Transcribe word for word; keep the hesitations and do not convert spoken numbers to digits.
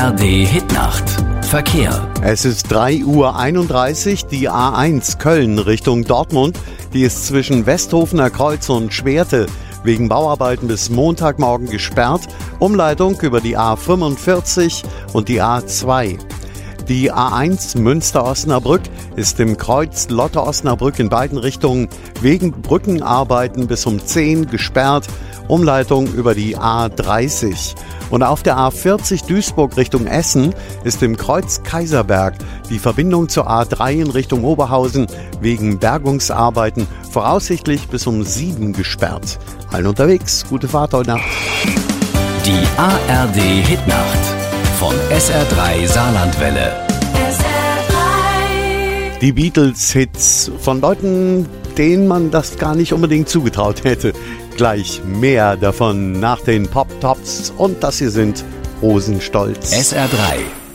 R D Hitnacht. Verkehr. Es ist drei Uhr einunddreißig, die A eins Köln Richtung Dortmund. Die ist zwischen Westhofener Kreuz und Schwerte wegen Bauarbeiten bis Montagmorgen gesperrt. Umleitung über die A fünfundvierzig und die A zwei. Die A eins Münster-Osnabrück ist im Kreuz Lotte-Osnabrück in beiden Richtungen wegen Brückenarbeiten bis um zehn gesperrt. Umleitung über die A dreißig. Und auf der A vierzig Duisburg Richtung Essen ist im Kreuz Kaiserberg die Verbindung zur A drei in Richtung Oberhausen wegen Bergungsarbeiten voraussichtlich bis um sieben gesperrt. Allen unterwegs, gute Fahrt heute Nacht. Die A R D Hitnacht von S R drei Saarlandwelle. S R drei. Die Beatles-Hits von Leuten, denen man das gar nicht unbedingt zugetraut hätte. Gleich mehr davon nach den Pop-Tops und das hier sind Rosenstolz. S R drei